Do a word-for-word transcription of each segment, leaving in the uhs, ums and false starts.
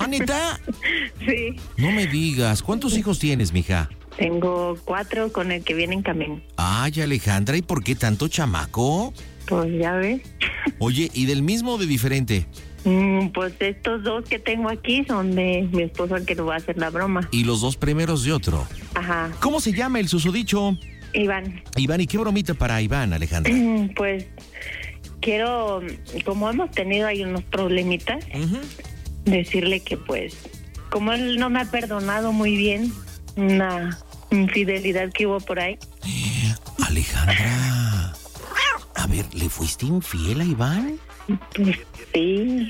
¿Ah, neta? Sí. No me digas. ¿Cuántos hijos tienes, mija? Tengo cuatro con el que viene en camino. Ay, Alejandra, ¿y por qué tanto chamaco? Pues ya ves. Oye, ¿y del mismo o de diferente? Mm, pues estos dos que tengo aquí son de mi esposo, al que nos va a hacer la broma. Y los dos primeros de otro. Ajá. ¿Cómo se llama el susodicho? Iván. Iván, ¿y qué bromita para Iván, Alejandra? Mm, Pues quiero, como hemos tenido ahí unos problemitas, Uh-huh. decirle que pues, como él no me ha perdonado muy bien una infidelidad que hubo por ahí. Alejandra, a ver, ¿le fuiste infiel a Iván? Pues sí.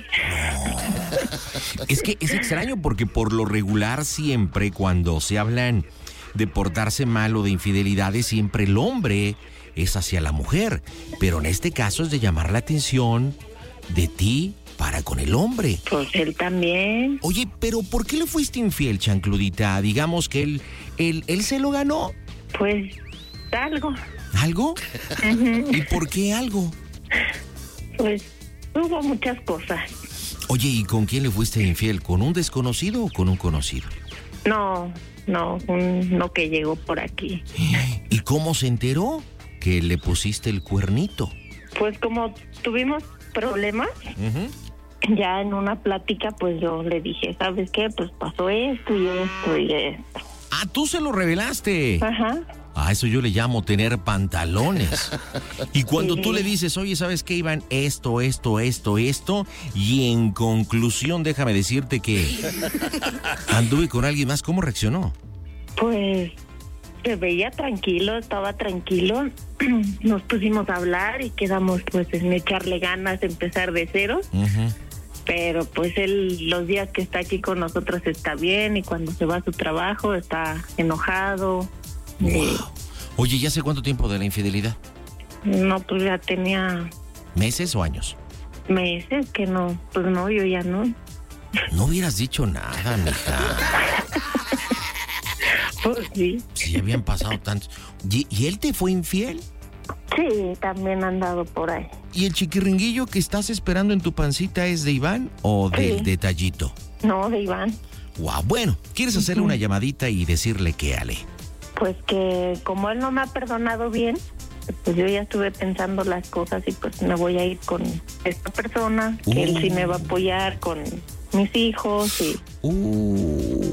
Es que es extraño porque por lo regular siempre cuando se hablan de portarse mal o de infidelidades, siempre el hombre es hacia la mujer. Pero en este caso es de llamar la atención de ti para con el hombre. Pues él también. Oye, pero ¿por qué le fuiste infiel, chancludita? Digamos que él, él, él se lo ganó. Pues algo. ¿Algo? ¿Y por qué algo? Pues hubo muchas cosas. Oye, ¿y con quién le fuiste infiel? ¿Con un desconocido o con un conocido? No, no, un, no que llegó por aquí. ¿Y cómo se enteró que le pusiste el cuernito? Pues como tuvimos problemas, Uh-huh. ya en una plática, pues yo le dije, ¿sabes qué? Pues pasó esto y esto y esto. Ah, tú se lo revelaste. Ajá. A eso yo le llamo tener pantalones. Y cuando Sí. tú le dices, oye, ¿sabes qué, Iván? Esto, esto, esto, esto. Y en conclusión, déjame decirte que anduve con alguien más. ¿Cómo reaccionó? Pues se veía tranquilo, estaba tranquilo. Nos pusimos a hablar y quedamos pues en echarle ganas, empezar de cero. Uh-huh. Pero pues él los días que está aquí con nosotros está bien y cuando se va a su trabajo está enojado. Wow. Eh, Oye, ¿ya hace cuánto tiempo de la infidelidad? no, pues ya tenía ¿Meses o años? meses que no, pues no, yo ya no. No hubieras dicho nada, mija. Pues sí. Si ya habían pasado tantos. ¿Y, y él te fue infiel? Sí, también han andado por ahí. ¿Y el chiquiringuillo que estás esperando en tu pancita es de Iván o del Sí. detallito? No, de Iván. Wow, bueno, ¿quieres hacerle una llamadita y decirle qué, Ale? Pues que como él no me ha perdonado bien, pues yo ya estuve pensando las cosas y pues me voy a ir con esta persona, que Uh. él sí me va a apoyar con mis hijos y, Uh,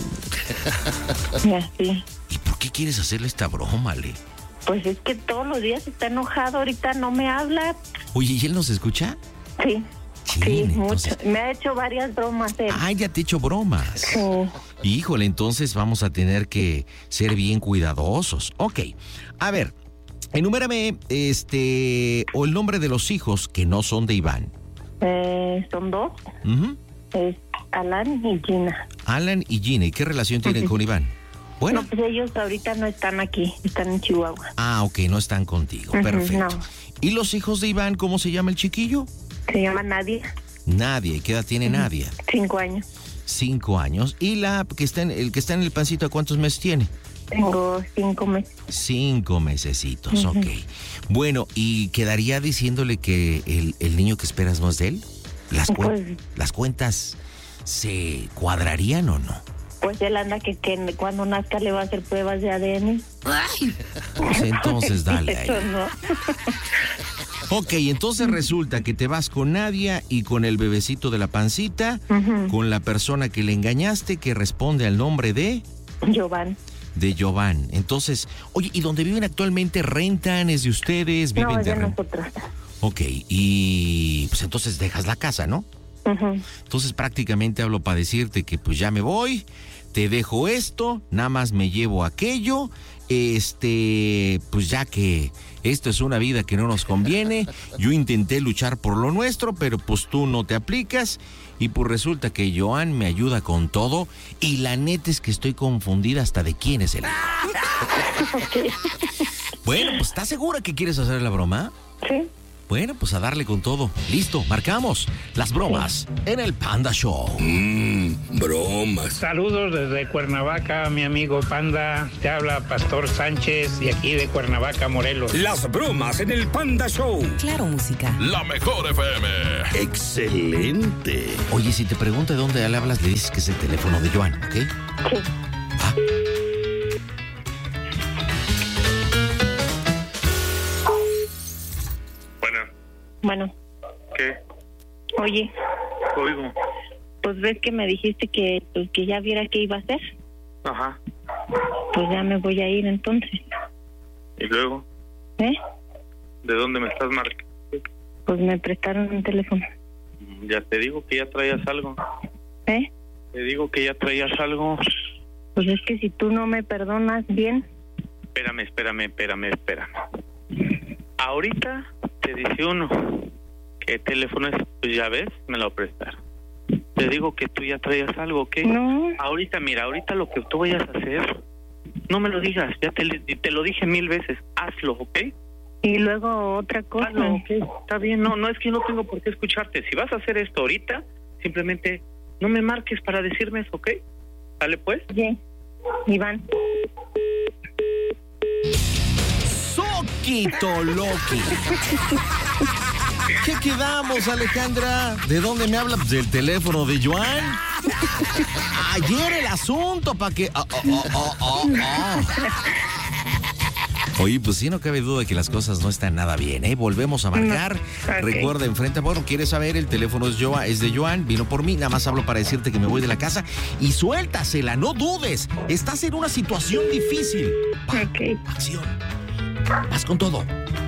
y así. ¿y por qué quieres hacerle esta broma, Ale? Pues es que todos los días está enojado, ahorita no me habla. Oye, ¿y él nos escucha? Sí, Chin, sí, entonces- mucho. Me ha hecho varias bromas él. Ah, ya te he hecho bromas. Sí. Híjole, entonces vamos a tener que ser bien cuidadosos. Ok, a ver, enumérame este, o el nombre de los hijos que no son de Iván. Eh, son dos, Ujú. es Alan y Gina. Alan y Ginny, ¿qué relación tienen Ujú. con Iván? Bueno. No, pues ellos ahorita no están aquí, están en Chihuahua. Ah, ok, no están contigo, Ujú, perfecto. no. ¿Y los hijos de Iván, cómo se llama el chiquillo? Se llama Nadia, Nadia, ¿y qué edad tiene Nadia? cinco años. Cinco años. ¿Y la que está en, el que está en el pancito, cuántos meses tiene? Tengo cinco meses. Cinco mesecitos, Ujú. ok. Bueno, ¿y quedaría diciéndole que el, el niño que esperas no es de él? ¿Las, cuen- Pues- ¿Las cuentas se cuadrarían o no? Pues él anda que, que cuando nazca le va a hacer pruebas de A D N. Pues entonces dale ahí. Eso no. Ok, entonces resulta que te vas con Nadia y con el bebecito de la pancita, Ujú. con la persona que le engañaste que responde al nombre de... Giovanni. de Giovanni. Entonces, oye, ¿y dónde viven actualmente? ¿Rentan? ¿Es de ustedes? ¿Viven No, es de de ren- nosotros. Ok, y pues entonces dejas la casa, ¿no? Ujú. Entonces prácticamente hablo para decirte que pues ya me voy, te dejo esto, nada más me llevo aquello, este, pues ya que esto es una vida que no nos conviene, yo intenté luchar por lo nuestro, pero pues tú no te aplicas y pues resulta que Joan me ayuda con todo y la neta es que estoy confundida hasta de quién es el hijo. Bueno, pues ¿estás segura que quieres hacer la broma? Sí. Bueno, pues a darle con todo. Listo, marcamos las bromas en el Panda Show. Mmm, bromas. Saludos desde Cuernavaca, mi amigo Panda. Te habla Pastor Sánchez de aquí de Cuernavaca, Morelos. Las bromas en el Panda Show. Claro, música. La mejor F M. Excelente. Oye, si te pregunta de dónde le hablas, le dices que es el teléfono de Joan, ¿ok? Sí. Ah. Bueno, Bueno, ¿qué? oye, Oigo. pues ves que me dijiste que, pues, que ya viera qué iba a hacer. Ajá. Pues ya me voy a ir entonces. ¿Y luego? ¿Eh? ¿De dónde me estás marcando? Pues me prestaron un teléfono. Ya te digo que ya traías algo. ¿Eh? Te digo que ya traías algo. Pues es que si tú no me perdonas bien. Espérame, espérame, espérame, espérame. Ahorita te dice uno, ¿qué teléfono es? Pues ya ves, me lo prestaron. Te digo que tú ya traías algo, ¿ok? No. Ahorita, mira, ahorita lo que tú vayas a hacer, no me lo digas, ya te, te lo dije mil veces, hazlo, ¿ok? Y luego otra cosa. Hazlo, ¿ok? Está bien, no, no es que yo no tengo por qué escucharte. Si vas a hacer esto ahorita, simplemente no me marques para decirme eso, ¿ok? ¿Sale pues? Oye, Iván. Soquito Loki. ¿Qué quedamos, Alejandra? ¿De dónde me habla? Pues del teléfono de Joan. Ayer el asunto, para que... Oh, oh, oh, oh, oh. Oye, pues sí, no cabe duda de que las cosas no están nada bien, ¿eh? Volvemos a marcar. No. Okay. Recuerda, enfrente, bueno, ¿quieres saber? El teléfono es, Joan, es de Joan, vino por mí. Nada más hablo para decirte que me voy de la casa. Y suéltasela, no dudes. Estás en una situación difícil. Va, Ok. acción. Vas con todo.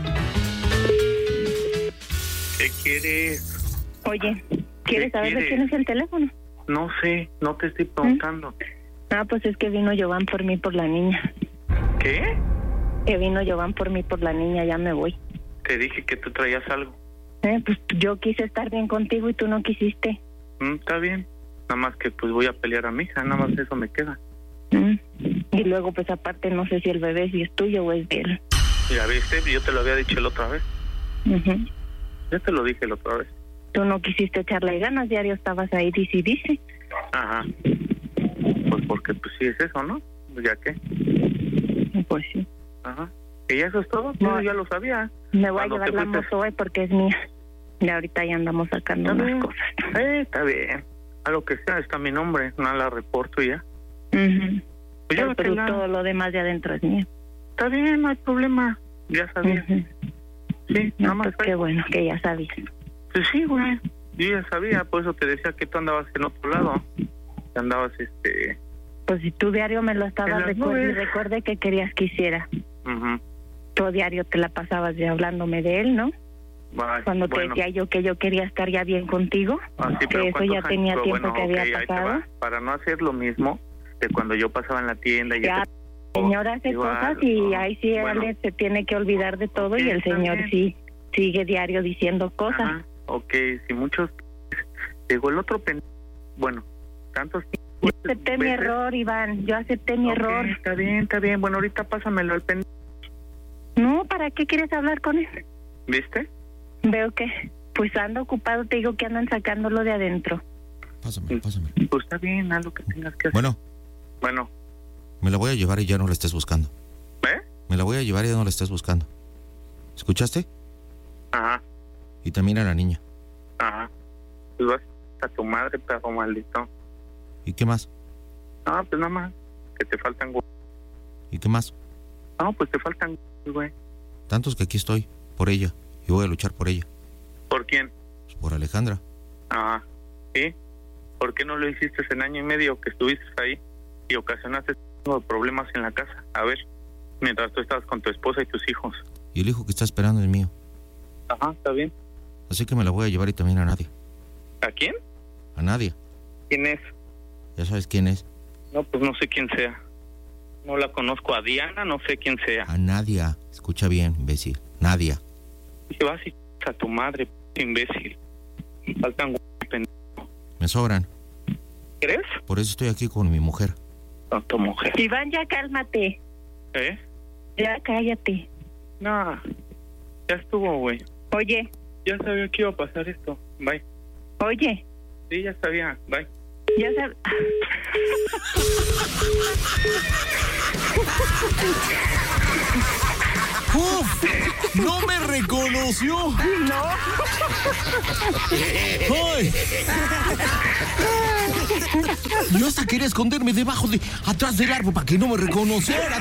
¿Qué quieres? Oye, ¿quieres ¿Qué saber quieres? de quién es el teléfono? No sé, no te estoy preguntando. Ah, pues es que vino Jovan por mí por la niña. ¿Qué? Que vino Jovan por mí por la niña, ya me voy. Te dije que tú traías algo. Eh, pues yo quise estar bien contigo y tú no quisiste. Mm, está bien. Nada más que pues voy a pelear a mi hija, nada más eso me queda. Mm. Y luego pues aparte no sé si el bebé si es tuyo o es de él. Ya viste, yo te lo había dicho la otra vez. Uh-huh. Yo te lo dije la otra vez. Tú no quisiste echarle ganas, diario estabas ahí, dice y dice. Ajá. Pues porque pues sí es eso, ¿no? ¿Ya qué? Pues sí. Ajá. ¿Y eso es todo? No. Yo ya lo sabía. Me voy a Cuando llevar te la fuiste- moto hoy porque es mía. Y ahorita ya andamos sacando Está unas bien. cosas. Eh, está bien. A lo que sea, está mi nombre. No la reporto y ya. Uh-huh. Pues Pero, pero llévatela. todo lo demás de adentro es mío. Está bien, no hay problema. Ya sabía. Uh-huh. Sí, No, nada más. pues qué bueno que ya sabías. Pues sí, güey. Yo ya sabía, por eso te decía que tú andabas en otro lado. Que andabas, este... Pues si tu diario me lo En estabas las recuerde y nubes. recuerde que querías que hiciera. ujú. Tu diario te la pasabas ya hablándome de él, ¿no? Ay, Cuando te bueno. decía yo que yo quería estar ya bien contigo, Ah, sí, que pero eso ¿cuántos ya años? tenía Pero tiempo bueno, que había ok, ahí te pasado. va. Para no hacer lo mismo de cuando yo pasaba en la tienda y Ya, te- el señor hace Igual, cosas y ¿no? ahí sí Bueno. él se tiene que olvidar de todo Ok, y el está señor bien. sí sigue diario diciendo cosas. Ajá, ok, si muchos... Llegó el otro pen... Bueno, tantos... Yo acepté mi veces- error, Iván, yo acepté mi Ok, error. está bien, está bien. Bueno, ahorita pásamelo al pen... No, ¿para qué quieres hablar con él? ¿Viste? Veo que pues anda ocupado, te digo que andan sacándolo de adentro. Pásame, pásame. Pues está bien, haz lo que tengas que hacer. Bueno, Bueno, me la voy a llevar y ya no la estés buscando. ¿eh? Me la voy a llevar y ya no la estés buscando. ¿Escuchaste? Ajá, Y también a la niña. ajá. Pues vas a tu madre, perro maldito. ¿Y qué más? No, pues nada más, que te faltan... gu- ¿Y qué más? No, pues te faltan... gu- güey. Tantos que aquí estoy, por ella. Y voy a luchar por ella. ¿Por quién? Pues por Alejandra. Ah, ¿sí? ¿Por qué no lo hiciste en año y medio que estuviste ahí y ocasionaste un problemas en la casa? A ver, mientras tú estabas con tu esposa y tus hijos. Y el hijo que está esperando es mío. Ajá, está bien. Así que me la voy a llevar y también a Nadia. ¿A quién? A Nadia. ¿Quién es? Ya sabes quién es. No, pues no sé quién sea. No la conozco. A Diana, no sé quién sea. A Nadia. Escucha bien, imbécil. Nadia. Y vas y a tu madre, p- imbécil. Faltan gu- pen- Me sobran. ¿Crees? Por eso estoy aquí con mi mujer. Con tu mujer. Iván, ya cálmate, ¿Eh? ya cállate. No. Ya estuvo, güey. Oye. Ya sabía que iba a pasar esto. Bye. Oye. Sí, ya sabía. Bye. Ya sabía. ¡Uf! ¡No me reconoció! No. ¡Ay! Yo hasta quería esconderme debajo de... atrás del árbol para que no me reconociera.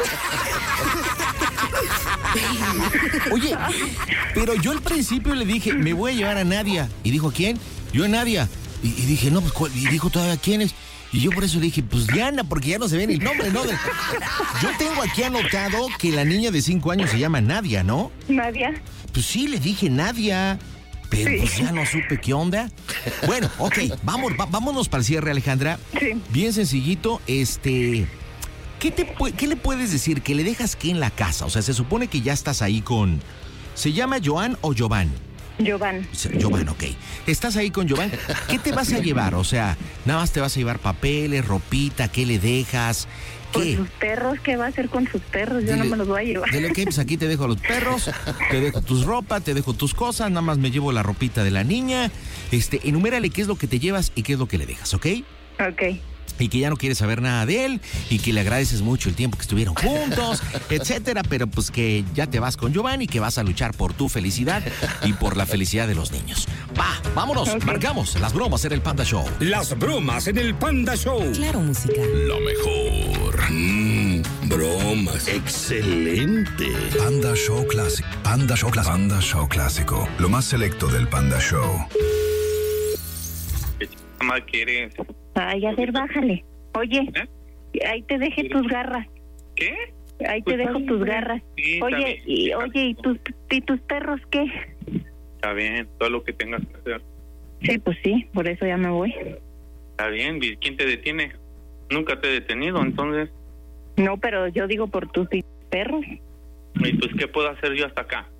Oye, pero yo al principio le dije, me voy a llevar a Nadia. Y dijo, ¿quién? Yo a Nadia. Y, y dije, no, pues, ¿cuál? Y dijo todavía, ¿quién es? Y yo por eso le dije, pues Diana, porque ya no se ve ni el nombre, ¿no? De... Yo tengo aquí anotado que la niña de cinco años se llama Nadia, ¿no? Nadia. Pues sí, le dije Nadia, pero Sí. pues ya no supe qué onda. Bueno, ok, vamos, va- vámonos para el cierre, Alejandra. Sí. Bien sencillito, este... ¿qué, te, pu- ¿Qué le puedes decir? ¿Que le dejas qué en la casa? O sea, se supone que ya estás ahí con... ¿Se llama Joan o Jovan? Jovan. Jovan, ok. Estás ahí con Jovan. ¿Qué te vas a llevar? O sea, nada más te vas a llevar papeles, ropita, ¿qué le dejas? Con ¿Qué? sus perros, ¿qué va a hacer con sus perros? Yo Dile- no me los voy a llevar. Dile, ok, pues aquí te dejo los perros, te dejo tus ropas, te dejo tus cosas, nada más me llevo la ropita de la niña. Este, enumérale qué es lo que te llevas y qué es lo que le dejas, ¿ok? Ok. Y que ya no quieres saber nada de él y que le agradeces mucho el tiempo que estuvieron juntos, etcétera, pero pues que ya te vas con Giovanni, que vas a luchar por tu felicidad y por la felicidad de los niños. Va, vámonos, Ok. marcamos las bromas en el Panda Show. Las bromas en el Panda Show. Claro, música. Lo mejor. Mmm, bromas. Excelente. Panda Show Clásico. Panda Show Clásico. Panda Show Clásico. Lo más selecto del Panda Show. ¿Qué chica más quieres? Ay, a ver, bájale. Oye, ¿Eh? ahí te dejé tus garras. ¿Qué? Ahí te Pues dejo está tus bien. garras. Sí, está Oye, bien. y oye, ¿y tus, ¿y tus perros qué? Está bien, todo lo que tengas que hacer. Sí, pues sí, por eso ya me voy. Está bien, ¿y quién te detiene? Nunca te he detenido, entonces. No, pero yo digo por tus perros. ¿Y pues qué puedo hacer yo hasta acá?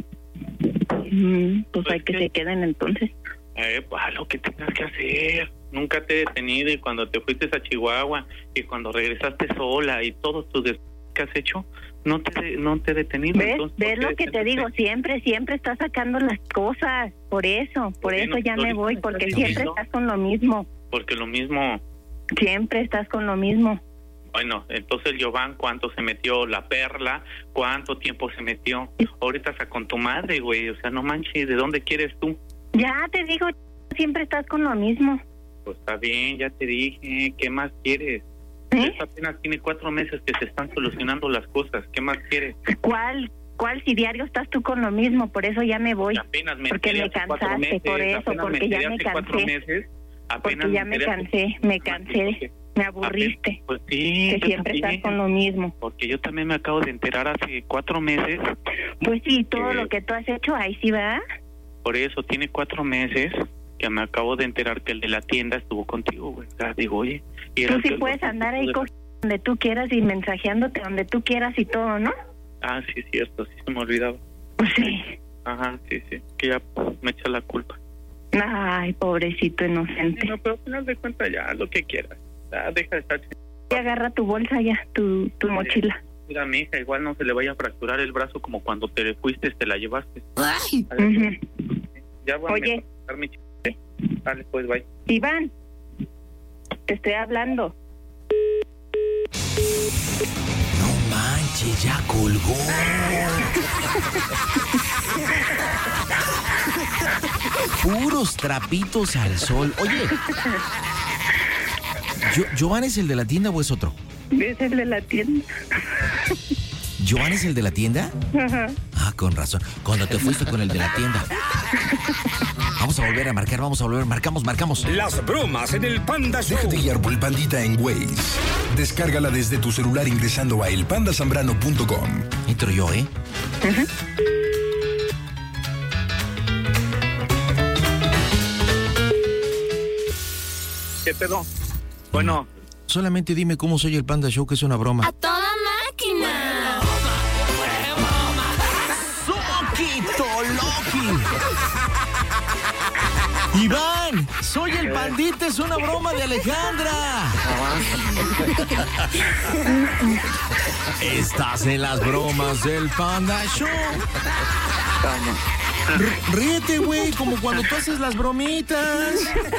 Mm, pues Pues hay que ¿qué? se queden entonces. Eh, pues haz lo que tengas que hacer. Nunca te he detenido y cuando te fuiste a Chihuahua y cuando regresaste sola y todos tus des... que has hecho, no te no te he detenido. ¿Ves? Entonces, ¿Ves ¿por qué lo que te detente? digo? Siempre, siempre estás sacando las cosas. Por eso, por qué eso no ya estoy me voy, diciendo porque lo siempre mismo? estás con lo mismo. Porque lo mismo, Siempre estás con lo mismo. bueno, entonces el Giovanni, ¿cuánto se metió? La Perla, ¿cuánto tiempo se metió? Ahorita está con tu madre, güey, o sea, no manches, ¿de dónde quieres tú? Ya te digo, siempre estás con lo mismo. Pues está bien, ya te dije, ¿qué más quieres? ¿Eh? Esta apenas tiene cuatro meses que se están solucionando las cosas, ¿qué más quieres? ¿Cuál? ¿Cuál si diario estás tú con lo mismo? Por eso ya me voy. Apenas me Porque enteré me hace cuatro cansaste, meses, por eso, apenas porque me ya enteré me hace cuatro cansé. meses, apenas Porque ya me enteré hace- cansé, me cansé, Porque- me aburriste. apenas- Pues sí, Que yo siempre también, estás con lo mismo. porque yo también me acabo de enterar hace cuatro meses, Pues sí, todo Eh, lo que tú has hecho, ahí sí va. por eso tiene cuatro meses que me acabo de enterar que el de la tienda estuvo contigo, güey. O sea, digo, oye, y era Tú sí el- puedes andar ahí cogiendo donde tú quieras y mensajeándote donde tú quieras y todo, ¿no? Ah, sí, es cierto, sí se me olvidaba. Pues sí. Ajá, sí, sí, que ya me echa la culpa. Ay, pobrecito inocente. No, pero al final de cuentas ya, lo que quieras. Ya, deja de estar... Y agarra tu bolsa ya, tu, tu mochila. Mira, mi hija, igual no se le vaya a fracturar el brazo como cuando te fuiste, te la llevaste. Ay, A ver, Ujú. Ya voy Oye. a pasar mi ch... Dale, pues, bye. Iván, te estoy hablando. No manches, ya colgó. Puros trapitos al sol. Oye, ¿Yo, ¿Giovanni es el de la tienda o es otro? Es el de la tienda. ¿Giovanni es el de la tienda? Ajá. Ah, con razón. Cuando te fuiste con el de la tienda. Vamos a volver a marcar, vamos a volver. Marcamos, marcamos. Las bromas en el Panda Show. Déjate guiar por el Pandita en Waze. Descárgala desde tu celular ingresando a el panda zambrano punto com. Entro yo, ¿eh? ¿Qué pedo? Bueno, Solamente dime cómo soy el Panda Show, que es una broma. a toda máquina. ¡Soquito Loki! ¡Iván! Soy el Pandita, es una broma de Alejandra. Estás en las bromas del Panda Show. R- ríete, güey, como cuando tú haces las bromitas.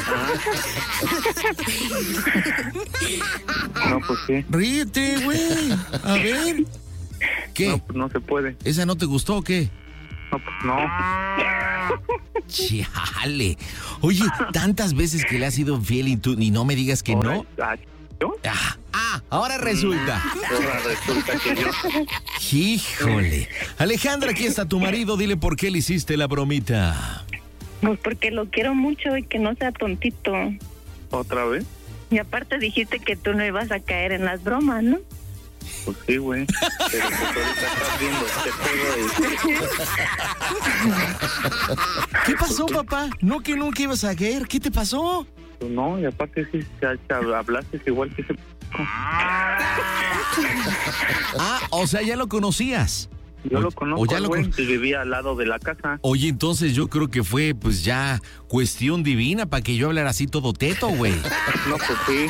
No, pues sí. Ríete, güey. A ver. ¿Qué? No, pues no se puede. ¿Esa no te gustó o qué? No, pues no. Chale. Oye, tantas veces que le has sido infiel y tú y no me digas que no. Ah, ¿yo? Ah, ah, ahora resulta. Ahora resulta que yo. Híjole. Alejandra, aquí está tu marido. Dile por qué le hiciste la bromita. Pues porque lo quiero mucho y que no sea tontito. ¿Otra vez? Y aparte dijiste que tú no ibas a caer en las bromas, ¿no? Pues sí, güey. Pero pues ahorita estás viendo este pedo y... ¿Qué pasó, papá? ¿No que nunca ibas a caer? ¿Qué te pasó? Pues no, y aparte sí, ya, ya hablaste igual que ese... Ah, o sea, ya lo conocías. Yo o, lo conozco, ya lo güey, con... que vivía al lado de la casa. Oye, entonces yo creo que fue, pues ya, cuestión divina para que yo hablara así todo teto, güey. No, pues sí.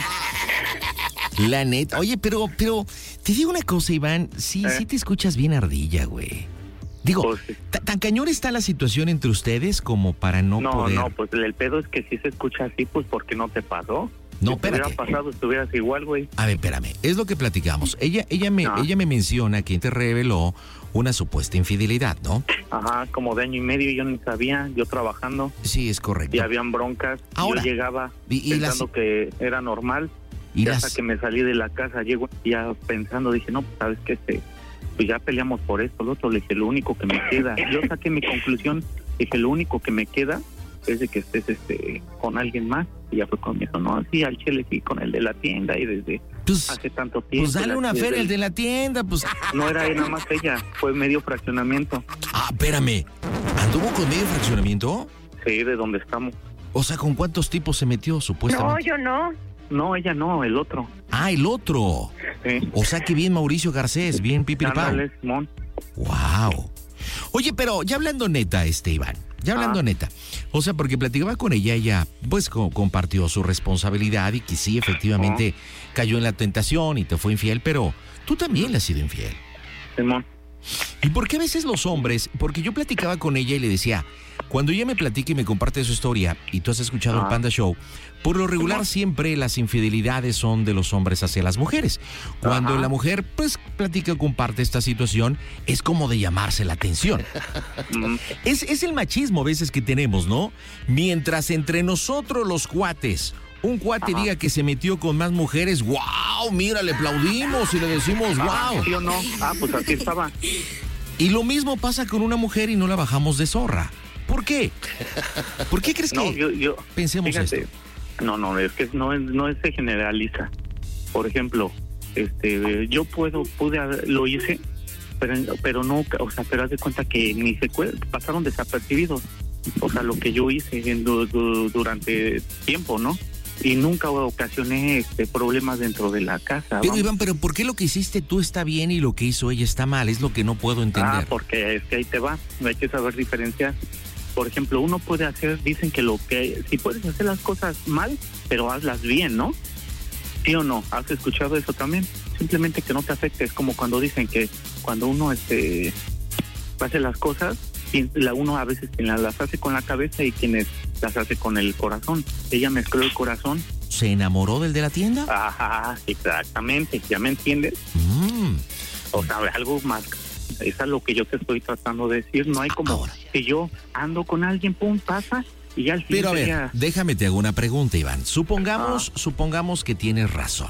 La neta. Oye, pero, pero, te digo una cosa, Iván. Sí, ¿Eh? sí te escuchas bien ardilla, güey. Digo, Pues sí. ¿tan cañón está la situación entre ustedes como para no, No, poder...? no, pues el pedo es que si se escucha así, pues porque no te pasó. No, si te espérate. hubiera pasado, estuvieras igual, güey. A ver, espérame. Es lo que platicamos. Ella, ella, me, Ah. ella me menciona que te reveló una supuesta infidelidad, ¿no? Ajá, como de año y medio yo ni sabía, yo trabajando, Sí, es correcto. y habían broncas. Ahora, yo llegaba y- y pensando las- que era normal. Y Y las... hasta que me salí de la casa, llego ya pensando, dije, no, pues sabes que este, pues ya peleamos por esto, lo otro, le dije, lo único que me queda. Yo saqué mi conclusión, dije, lo único que me queda es de que estés este con alguien más. Y ya fue con eso, ¿no? Sí, al chile, sí, con el de la tienda y desde Pues, hace tanto tiempo. pues dale la- una desde feria, el el- de la tienda, pues... No era nada más ella, fue medio fraccionamiento. Ah, espérame. ¿Anduvo con medio fraccionamiento? Sí, de donde estamos. O sea, ¿con cuántos tipos se metió, No, supuestamente? yo no. No, ella no, el otro. Ah, el otro. Sí. O sea, que bien Mauricio Garcés, bien Pipiripao. Ándale, Simón. Wow. Oye, pero ya hablando neta, este Iván, ya hablando Ah. neta. O sea, porque platicaba con ella, ella pues co- compartió su responsabilidad y que sí, efectivamente, cayó en la tentación y te fue infiel, pero tú también le has sido infiel. Simón. ¿Y por qué a veces los hombres? Porque yo platicaba con ella y le decía, cuando ella me platica y me comparte su historia, y tú has escuchado el Ah. Panda Show, por lo regular siempre las infidelidades son de los hombres hacia las mujeres. Cuando Ajá. la mujer pues platica o comparte esta situación, es como de llamarse la atención. Mm, Es, es el machismo a veces que tenemos, ¿no? Mientras entre nosotros los cuates, un cuate Ajá. diga que se metió con más mujeres, ¡wow! Mira, le aplaudimos y le decimos ¡wow! ¿Sí o no? Ah, pues así estaba. Y lo mismo pasa con una mujer y no la bajamos de zorra. ¿Por qué? ¿Por qué crees No, que yo, yo, pensemos fíjate, esto? No, no, es que no es, no es se generaliza. Por ejemplo, este, yo puedo, pude, haber- lo hice, pero, pero no, o sea, pero haz de cuenta que ni se cue- pasaron desapercibidos. O sea, lo que yo hice en du- du- durante tiempo, ¿no? Y nunca ocasioné este problemas dentro de la casa. Pero vamos. Iván, pero ¿por qué lo que hiciste tú está bien y lo que hizo ella está mal? Es lo que no puedo entender. Ah, porque es que ahí te va, hay que saber diferenciar. Por ejemplo, uno puede hacer, dicen que lo que, si puedes hacer las cosas mal, pero hazlas bien, ¿no? ¿Sí o no? ¿Has escuchado eso también? Simplemente que no te afecte, es como cuando dicen que cuando uno este hace las cosas, y la uno a veces quien las hace con la cabeza y quienes las hace con el corazón. Ella mezcló el corazón. ¿Se enamoró del de la tienda? Ajá, exactamente, ¿ya me entiendes? Mm. O sea, algo más. Eso es lo que yo te estoy tratando de decir. No hay como Ahora. que yo ando con alguien, pum, pasa y ya al Pero a siguiente ver, día- déjame te hago una pregunta, Iván. Supongamos, supongamos que tienes razón.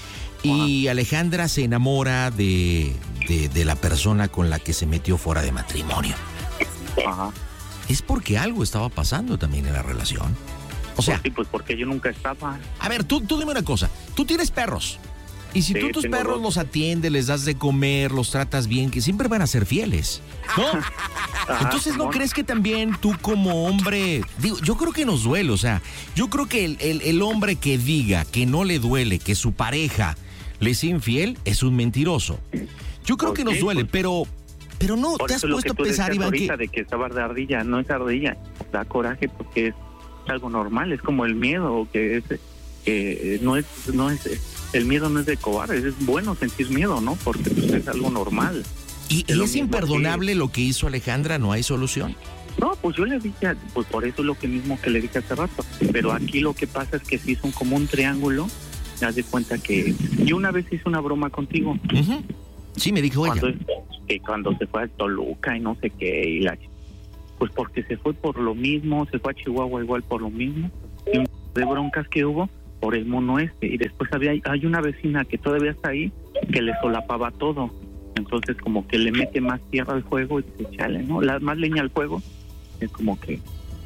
Y Alejandra se enamora de, de, de la persona con la que se metió fuera de matrimonio. Ajá. Es porque algo estaba pasando también en la relación. O sea, Pues sí, pues porque yo nunca estaba. a ver, tú, tú dime una cosa. Tú tienes perros. Y si Sí, tú tus tengo perros dos. los atiendes, les das de comer, los tratas bien, que siempre van a ser fieles, ¿no? Ajá, Entonces, ¿no Simón. crees que también tú como hombre, digo, yo creo que nos duele, o sea, yo creo que el, el- el hombre que diga que no le duele que su pareja le es infiel es un mentiroso. Yo creo Pues que nos sí, duele, pues. pero, pero no, Por ¿te has eso lo puesto que a tú pensar, decías Iván, que... ahorita de que estaba de ardilla, no es ardilla, da coraje porque es algo normal, es como el miedo, que es que no es no es el miedo no es de cobardes, es bueno sentir miedo, ¿no? Porque pues, es algo normal. ¿Y es, y es imperdonable que... lo que hizo Alejandra? ¿No hay solución? No, pues yo le dije, pues por eso es lo que mismo que le dije hace rato, pero aquí lo que pasa es que sí son como un triángulo, te das de cuenta que yo una vez hice una broma contigo. Uh-huh. Sí, me dijo cuando, ella. Que cuando se fue a Toluca y no sé qué, y la pues porque se fue por lo mismo, se fue a Chihuahua igual por lo mismo, y un de broncas que hubo por el mono este, y después había hay una vecina que todavía está ahí, que le solapaba todo, entonces como que le mete más tierra al fuego y se chale, ¿no? La, más leña al fuego, es como que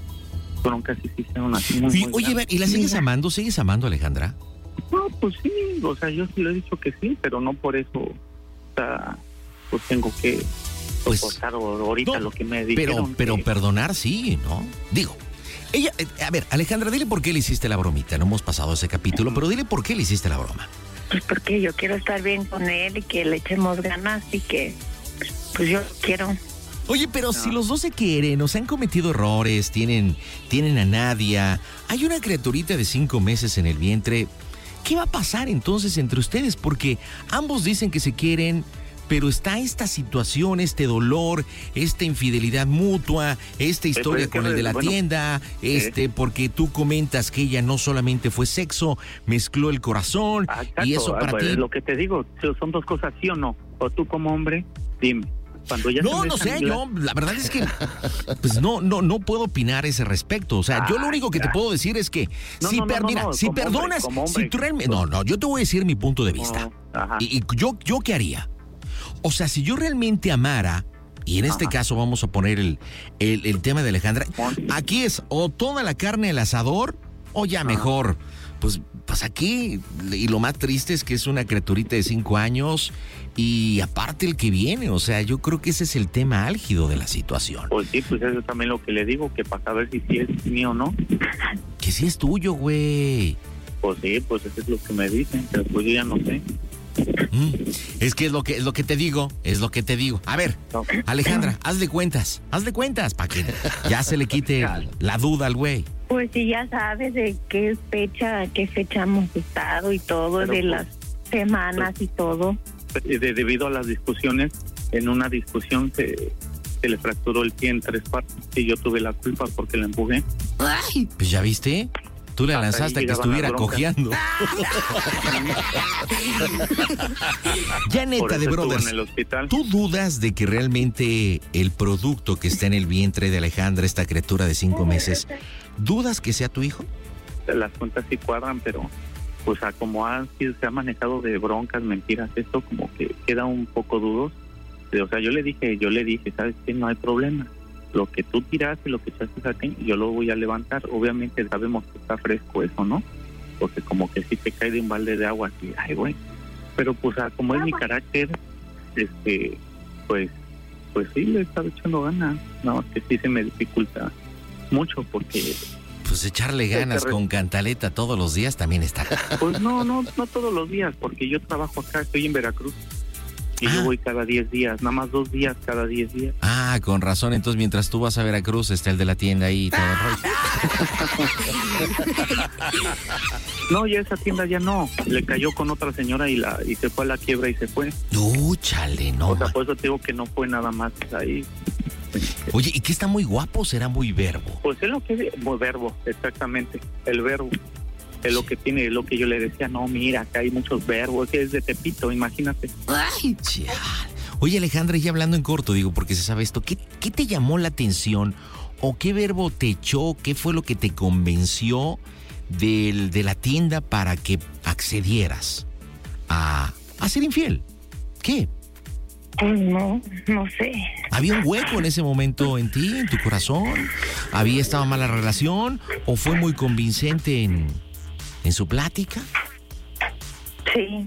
broncas sí se hicieron así muy, sí, muy oye, ¿y la sigues amando? ¿Sigues amando a Alejandra? No, pues sí, o sea, yo sí le he dicho que sí, pero no por eso, o sea, pues tengo que soportar pues, ahorita no, lo que me dijeron. Pero, pero que... perdonar sí, ¿no? Digo, ella, a ver, Alejandra, dile por qué le hiciste la bromita, no hemos pasado ese capítulo, pero dile por qué le hiciste la broma. Pues porque yo quiero estar bien con él y que le echemos ganas y que, pues yo quiero... Oye, pero no. Si los dos se quieren, o se han cometido errores, tienen, tienen a Nadia, hay una criaturita de cinco meses en el vientre, ¿qué va a pasar entonces entre ustedes? Porque ambos dicen que se quieren, pero está esta situación, este dolor, esta infidelidad mutua, esta historia con el de la bueno, tienda, este, ¿eh? Porque tú comentas que ella no solamente fue sexo, mezcló el corazón, ah, y eso para pues, ti... Lo que te digo, son dos cosas, ¿sí o no? O tú como hombre, dime. Cuando ya no, no sé, yo, la verdad es que pues no, no, no puedo opinar ese respecto. O sea, ah, yo lo único que te puedo decir es que no, si, no, per, no, mira, no, si perdonas, hombre, hombre, si tú realmente, no, no, yo te voy a decir mi punto de vista. Oh, y, y yo, yo qué haría. O sea, si yo realmente amara, y en este ajá. caso vamos a poner el, el, el tema de Alejandra, aquí es o toda la carne al asador, o ya ajá. mejor, pues, pues aquí, y lo más triste es que es una criaturita de cinco años, y aparte el que viene, o sea, yo creo que ese es el tema álgido de la situación. Pues sí, pues eso es también lo que le digo, que para saber si sí es mío o no. Que sí es tuyo, güey. Pues sí, pues eso es lo que me dicen, pero pues yo ya no sé. Mm, es que es lo que es lo que te digo, es lo que te digo. A ver, no. Alejandra, hazle cuentas, hazle cuentas para que ya se le quite la duda al güey. Pues sí, ya sabes de qué fecha, qué fecha hemos estado y todo, pero, de las semanas pues, y todo. De, debido a las discusiones, en una discusión se, se le fracturó el pie en tres partes y yo tuve la culpa porque la empujé. Ay, pues ya viste, tú le lanzaste a que estuviera cojeando. Ya neta, de brothers, en el hospital. ¿Tú dudas de que realmente el producto que está en el vientre de Alejandra, esta criatura de cinco meses, dudas que sea tu hijo? Las cuentas sí cuadran, pero pues a como ha sido, se ha manejado de broncas, mentiras, esto como que queda un poco dudoso. O sea, yo le dije, yo le dije, ¿sabes qué? No hay problema. Lo que tú tiraste, lo que echaste aquí, yo lo voy a levantar. Obviamente sabemos que está fresco eso, ¿no? Porque como que si te cae de un balde de agua así, ay, güey. Pero pues a, como es mi carácter, este, pues, pues sí le estaba echando ganas. No, que sí se me dificulta mucho porque... Pues echarle ganas con cantaleta todos los días también está. Pues no, no, no todos los días, porque yo trabajo acá, estoy en Veracruz. Y ah. yo voy cada diez días, nada más dos días cada diez días. Ah, con razón, entonces mientras tú vas a Veracruz está el de la tienda ahí y todo el rollo. No, ya esa tienda ya no, le cayó con otra señora y la y se fue a la quiebra y se fue. No, chale, no. O sea, por eso te digo que no fue nada más ahí. Oye, ¿y qué está muy guapo? ¿Será muy verbo? Pues es lo que muy verbo, exactamente, el verbo. Es lo que tiene, es lo que yo le decía, no, mira, acá hay muchos verbos, que es de Tepito, imagínate. Ay, chale. Oye, Alejandra, ya hablando en corto, digo, porque se sabe esto, ¿qué, qué te llamó la atención o qué verbo te echó, qué fue lo que te convenció del, de la tienda para que accedieras a, a ser infiel? ¿Qué? Pues no, no sé. ¿Había un hueco en ese momento en ti, en tu corazón? ¿Había estado mala relación o fue muy convincente en, en su plática? Sí.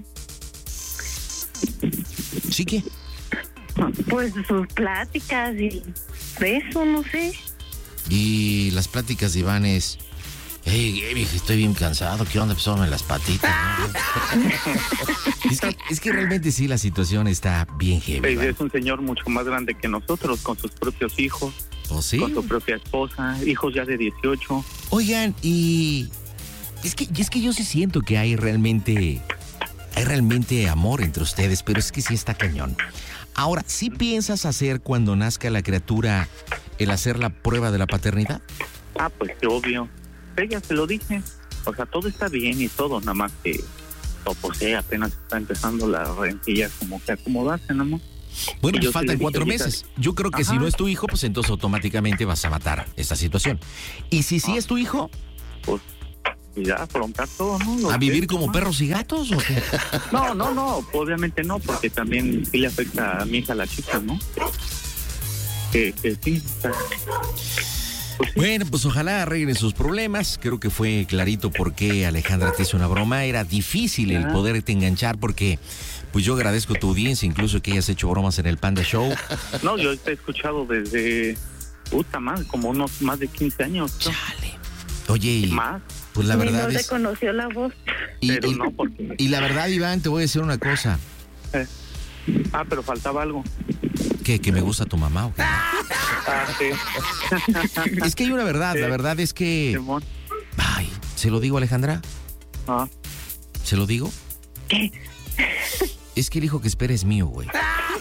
¿Sí qué? Pues sus pláticas y eso, no sé. Y las pláticas de Iván es, Hey, hey, vieja, estoy bien cansado. ¿Qué onda? Pues en las patitas, ¿no? es, que, es que realmente sí, la situación está bien heavy. Pues ¿vale? es un señor mucho más grande que nosotros, con sus propios hijos, ¿Oh, sí? con su propia esposa, hijos ya de dieciocho. Oigan, y es que, y es que yo sí siento que hay realmente, hay realmente amor entre ustedes, pero es que sí está cañón. Ahora, ¿sí piensas hacer cuando nazca la criatura el hacer la prueba de la paternidad? Ah, pues qué obvio. Ella se lo dije. O sea, todo está bien y todo, nada más que, o pues eh, apenas está empezando la rencilla como que acomodarse, nada más. Bueno, Y yo pues faltan sí le cuatro dije, meses. Yo creo que Ajá. si no es tu hijo, pues entonces automáticamente vas a matar esta situación. Y si sí Ah. es tu hijo, Pues ya afrontar todo, ¿no? Lo ¿a que vivir es, como ¿no? perros y gatos o qué? No, no, no, obviamente no, porque también sí le afecta a mi hija la chica, ¿no? Que, que sí. O sea, pues sí. Bueno, pues ojalá arreglen sus problemas. Creo que fue clarito por qué Alejandra te hizo una broma. Era difícil el Ah. poderte enganchar porque, pues yo agradezco tu audiencia, incluso que hayas hecho bromas en el Panda Show. No, yo te he escuchado desde, puta más, como unos más de quince años, ¿no? Chale. Oye, y, Más, pues la Ni verdad no es... reconoció la voz. Y, pero y- no, porque... y la verdad, Iván, te voy a decir una cosa. eh, Ah, pero faltaba algo. ¿Qué? ¿Que me gusta tu mamá o qué? Ah, sí. Es que hay una verdad, la Sí. verdad es que... Simón. Ay, ¿se lo digo, Alejandra? Ah, ¿Se lo digo? ¿Qué? Es que el hijo que espera es mío, güey.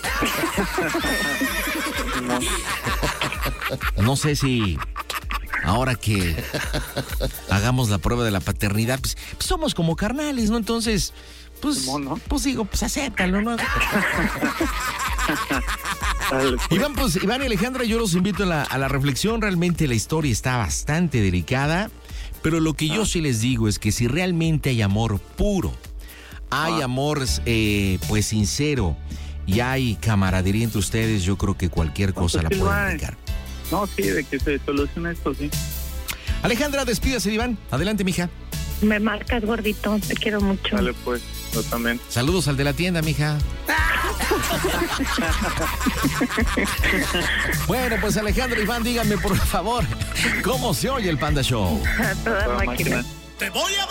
Simón. No sé si ahora que hagamos la prueba de la paternidad, pues, pues somos como carnales, ¿no? Entonces, pues, Simón, ¿no? pues digo, pues acéptalo, ¿no? Dale, pues. Iván, pues, Iván y Alejandra, yo los invito a la, a la reflexión. Realmente la historia está bastante delicada, pero lo que yo sí les digo es que si realmente hay amor puro, hay Ah. amor, eh, pues, sincero, y hay camaradería entre ustedes, yo creo que cualquier cosa pues la sí lo pueden hay. brincar. No, sí, de que se solucione esto, sí. Alejandra, despídase de Iván. Adelante, mija. Me marcas, gordito. Te quiero mucho. Dale, pues, yo también. Saludos al de la tienda, mija. Bueno, pues Alejandra y Iván, díganme por favor, ¿cómo se oye el Panda Show? A toda Toda máquina. máquina. Te voy a